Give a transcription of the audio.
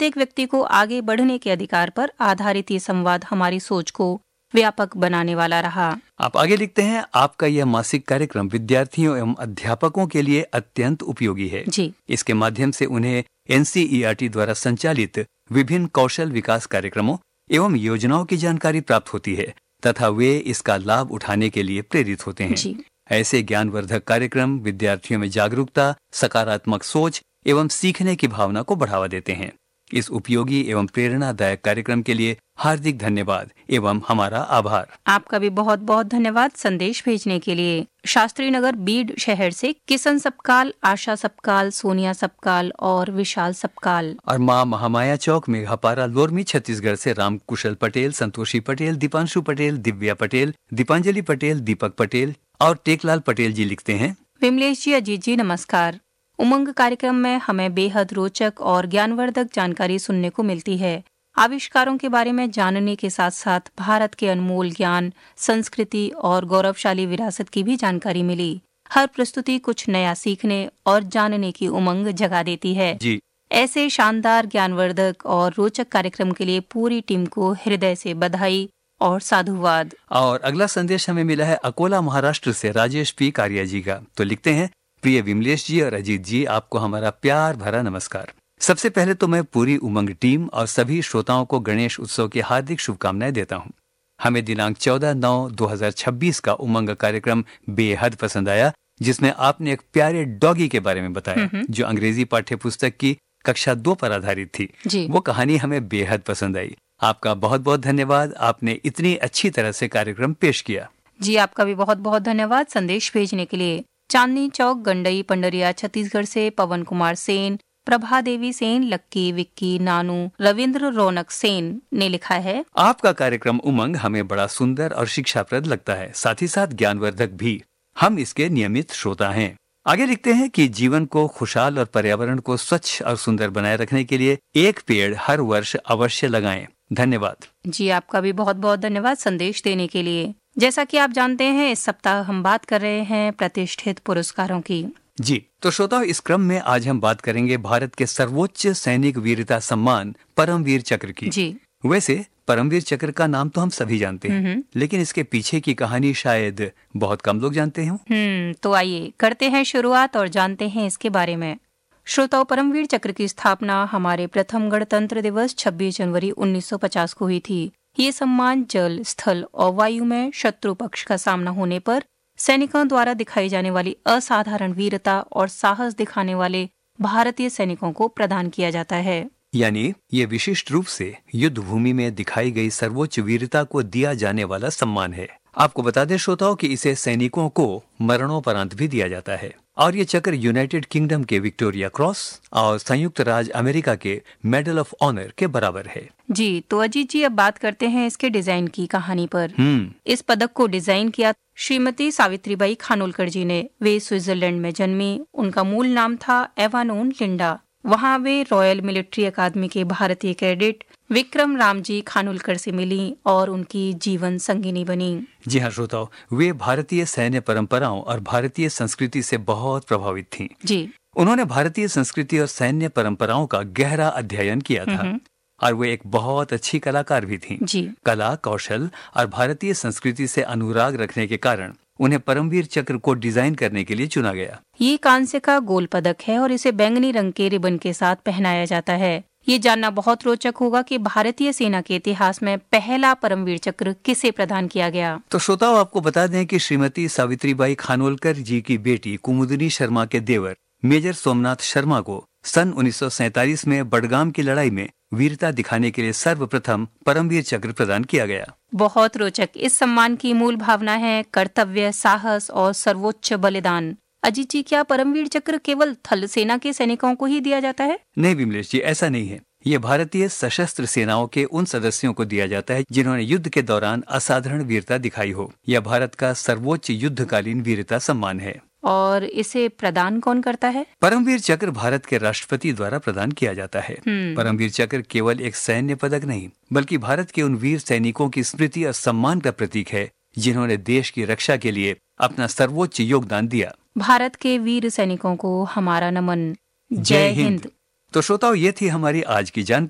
प्रत्येक व्यक्ति को आगे बढ़ने के अधिकार पर आधारित ये संवाद हमारी सोच को व्यापक बनाने वाला रहा। आप आगे लिखते हैं, आपका यह मासिक कार्यक्रम विद्यार्थियों एवं अध्यापकों के लिए अत्यंत उपयोगी है। जी। इसके माध्यम से उन्हें NCERT द्वारा संचालित विभिन्न कौशल विकास कार्यक्रमों एवं योजनाओं की जानकारी प्राप्त होती है तथा वे इसका लाभ उठाने के लिए प्रेरित होते हैं। जी। ऐसे ज्ञानवर्धक कार्यक्रम विद्यार्थियों में जागरूकता, सकारात्मक सोच एवं सीखने की भावना को बढ़ावा देते हैं। इस उपयोगी एवं प्रेरणादायक कार्यक्रम के लिए हार्दिक धन्यवाद एवं हमारा आभार। आपका भी बहुत बहुत धन्यवाद संदेश भेजने के लिए। शास्त्री नगर बीड शहर से किशन सपकाल, आशा सपकाल, सोनिया सपकाल और विशाल सपकाल। और माँ महामाया चौक, मेघापारा, लोरमी, छत्तीसगढ़ से राम कुशल पटेल, संतोषी पटेल, दीपांशु पटेल, दिव्या पटेल, दीपांजलि पटेल, दीपक पटेल और टेकलाल पटेल जी लिखते हैं, विमलेश जी, अजीत जी नमस्कार। उमंग कार्यक्रम में हमें बेहद रोचक और ज्ञानवर्धक जानकारी सुनने को मिलती है। आविष्कारों के बारे में जानने के साथ साथ भारत के अनमोल ज्ञान, संस्कृति और गौरवशाली विरासत की भी जानकारी मिली। हर प्रस्तुति कुछ नया सीखने और जानने की उमंग जगा देती है। जी। ऐसे शानदार, ज्ञानवर्धक और रोचक कार्यक्रम के लिए पूरी टीम को हृदय से बधाई और साधुवाद। और अगला संदेश हमें मिला है अकोला, महाराष्ट्र से राजेश पी कारिया जी का। तो लिखते हैं, प्रिय विमलेश जी और अजीत जी, आपको हमारा प्यार भरा नमस्कार। सबसे पहले तो मैं पूरी उमंग टीम और सभी श्रोताओं को गणेश उत्सव की हार्दिक शुभकामनाएं देता हूं। हमें दिनांक 14/9/2026 का उमंग कार्यक्रम बेहद पसंद आया, जिसमें आपने एक प्यारे डॉगी के बारे में बताया जो अंग्रेजी पाठ्य पुस्तक की कक्षा 2 पर आधारित थी। वो कहानी हमें बेहद पसंद आई। आपका बहुत बहुत धन्यवाद, आपने इतनी अच्छी तरह से कार्यक्रम पेश किया। जी, आपका भी बहुत बहुत धन्यवाद संदेश भेजने के लिए। चांदनी चौक, गंडई, पंडरिया, छत्तीसगढ़ से पवन कुमार सेन, प्रभा देवी सेन, लक्की, विक्की, नानू, रविंद्र रौनक सेन ने लिखा है, आपका कार्यक्रम उमंग हमें बड़ा सुंदर और शिक्षाप्रद लगता है, साथ ही साथ ज्ञानवर्धक भी। हम इसके नियमित श्रोता हैं। आगे लिखते हैं कि जीवन को खुशहाल और पर्यावरण को स्वच्छ और सुंदर बनाए रखने के लिए एक पेड़ हर वर्ष अवश्य लगाएं। धन्यवाद। जी, आपका भी बहुत बहुत धन्यवाद संदेश देने के लिए। जैसा कि आप जानते हैं, इस सप्ताह हम बात कर रहे हैं प्रतिष्ठित पुरस्कारों की। जी, तो श्रोताओ, इस क्रम में आज हम बात करेंगे भारत के सर्वोच्च सैनिक वीरता सम्मान परमवीर चक्र की। जी। वैसे परमवीर चक्र का नाम तो हम सभी जानते हैं, लेकिन इसके पीछे की कहानी शायद बहुत कम लोग जानते हों। तो आइए करते हैं शुरुआत और जानते हैं इसके बारे में। श्रोताओं, परमवीर चक्र की स्थापना हमारे प्रथम गणतंत्र दिवस 26 जनवरी 1950 को हुई थी। ये सम्मान जल, स्थल और वायु में शत्रु पक्ष का सामना होने पर सैनिकों द्वारा दिखाई जाने वाली असाधारण वीरता और साहस दिखाने वाले भारतीय सैनिकों को प्रदान किया जाता है। यानी ये विशिष्ट रूप से युद्ध भूमि में दिखाई गई सर्वोच्च वीरता को दिया जाने वाला सम्मान है। आपको बता दें श्रोताओं कि इसे सैनिकों को मरणोपरांत भी दिया जाता है और ये चक्र यूनाइटेड किंगडम के विक्टोरिया क्रॉस और संयुक्त राज्य अमेरिका के मेडल ऑफ ऑनर के बराबर है। जी, तो अजीत जी, अब बात करते हैं इसके डिजाइन की कहानी पर। इस पदक को डिजाइन किया श्रीमती सावित्रीबाई खानोलकर जी ने। वे स्विट्जरलैंड में जन्मी। उनका मूल नाम था एवानोन लिंडा। वहाँ वे रॉयल मिलिट्री अकादमी के भारतीय कैडेट विक्रम रामजी खानोलकर से मिली और उनकी जीवन संगिनी बनी। जी हाँ श्रोताओ, वे भारतीय सैन्य परंपराओं और भारतीय संस्कृति से बहुत प्रभावित थीं। जी। उन्होंने भारतीय संस्कृति और सैन्य परंपराओं का गहरा अध्ययन किया था और वे एक बहुत अच्छी कलाकार भी थीं। जी। कला, कौशल और भारतीय संस्कृति से अनुराग रखने के कारण उन्हें परमवीर चक्र को डिजाइन करने के लिए चुना गया। ये कांस्य का गोल पदक है और इसे बैंगनी रंग के रिबन के साथ पहनाया जाता है। ये जानना बहुत रोचक होगा कि भारतीय सेना के इतिहास में पहला परमवीर चक्र किसे प्रदान किया गया। तो श्रोताओं, आपको बता दें कि श्रीमती सावित्रीबाई खानोलकर जी की बेटी कुमुदिनी शर्मा के देवर मेजर सोमनाथ शर्मा को सन 1947 में बडगाम की लड़ाई में वीरता दिखाने के लिए सर्वप्रथम परमवीर चक्र प्रदान किया गया। बहुत रोचक। इस सम्मान की मूल भावना है कर्तव्य, साहस और सर्वोच्च बलिदान। अजीत जी, क्या परमवीर चक्र केवल थल सेना के सैनिकों को ही दिया जाता है? नहीं विमलेश जी, ऐसा नहीं है। ये भारतीय सशस्त्र सेनाओं के उन सदस्यों को दिया जाता है जिन्होंने युद्ध के दौरान असाधारण वीरता दिखाई हो। यह भारत का सर्वोच्च युद्धकालीन वीरता सम्मान है। और इसे प्रदान कौन करता है? परमवीर चक्र भारत के राष्ट्रपति द्वारा प्रदान किया जाता है। परमवीर चक्र केवल एक सैन्य पदक नहीं, बल्कि भारत के उन वीर सैनिकों की स्मृति और सम्मान का प्रतीक है जिन्होंने देश की रक्षा के लिए अपना सर्वोच्च योगदान दिया। भारत के वीर सैनिकों को हमारा नमन। जय हिंद। तो श्रोताओं, ये थी हमारी आज की जानकारी।